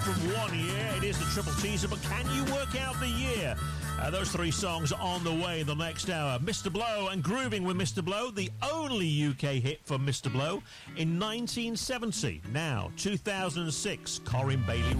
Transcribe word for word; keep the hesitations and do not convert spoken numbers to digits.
From one year, it is the triple teaser, but can you work out the year? Uh, those three songs on the way in the next hour. Mister Blow and Grooving with Mister Blow, the only U K hit for Mister Blow in nineteen seventy. Now, two thousand six, Corinne Bailey